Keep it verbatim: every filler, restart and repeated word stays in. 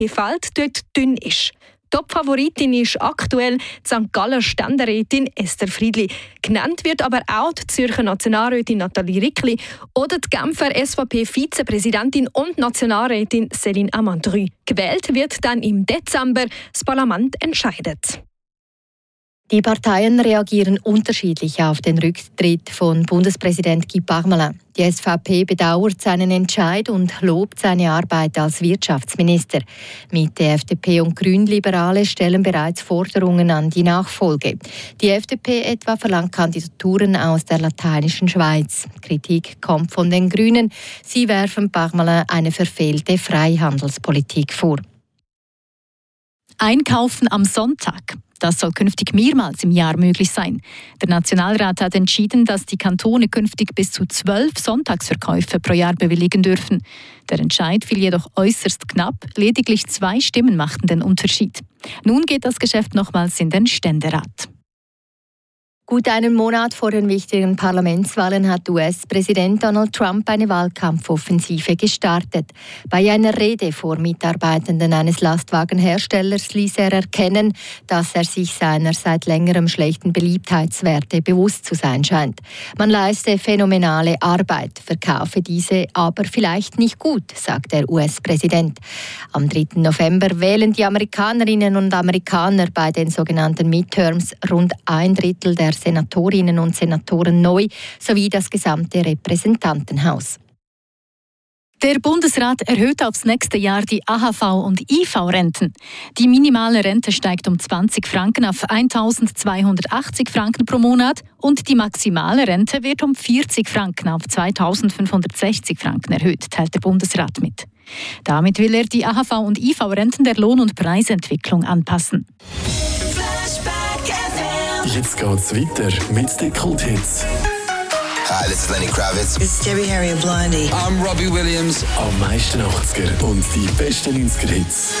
fällt, dort dünn ist. Top-Favoritin ist aktuell die Sankt Galler Ständerätin Esther Friedli. Genannt wird aber auch die Zürcher Nationalrätin Nathalie Rickli oder die Genfer S V P-Vizepräsidentin und Nationalrätin Céline Amandry. Gewählt wird dann im Dezember. Das Parlament entscheidet. Die Parteien reagieren unterschiedlich auf den Rücktritt von Bundespräsident Guy Parmelin. Die S V P bedauert seinen Entscheid und lobt seine Arbeit als Wirtschaftsminister. Mitte, F D P und Grünliberale stellen bereits Forderungen an die Nachfolge. Die F D P etwa verlangt Kandidaturen aus der lateinischen Schweiz. Kritik kommt von den Grünen. Sie werfen Parmelin eine verfehlte Freihandelspolitik vor. Einkaufen am Sonntag. Das soll künftig mehrmals im Jahr möglich sein. Der Nationalrat hat entschieden, dass die Kantone künftig bis zu zwölf Sonntagsverkäufe pro Jahr bewilligen dürfen. Der Entscheid fiel jedoch äußerst knapp. Lediglich zwei Stimmen machten den Unterschied. Nun geht das Geschäft nochmals in den Ständerat. Gut einen Monat vor den wichtigen Parlamentswahlen hat U S-Präsident Donald Trump eine Wahlkampfoffensive gestartet. Bei einer Rede vor Mitarbeitenden eines Lastwagenherstellers ließ er erkennen, dass er sich seiner seit längerem schlechten Beliebtheitswerte bewusst zu sein scheint. Man leiste phänomenale Arbeit, verkaufe diese aber vielleicht nicht gut, sagt der U S-Präsident. Am dritten November wählen die Amerikanerinnen und Amerikaner bei den sogenannten Midterms rund ein Drittel der Senatorinnen und Senatoren neu, sowie das gesamte Repräsentantenhaus. Der Bundesrat erhöht aufs nächste Jahr die A H V- und I V-Renten. Die minimale Rente steigt um zwanzig Franken auf eintausendzweihundertachtzig Franken pro Monat und die maximale Rente wird um vierzig Franken auf zweitausendfünfhundertsechzig Franken erhöht, teilt der Bundesrat mit. Damit will er die A H V- und I V-Renten der Lohn- und Preisentwicklung anpassen. Jetzt geht's weiter mit den Kulthits. Hi, this is Lenny Kravitz. It's Debbie Harry and Blondie. I'm Robbie Williams. Am meisten achtziger und die besten neunziger Hits.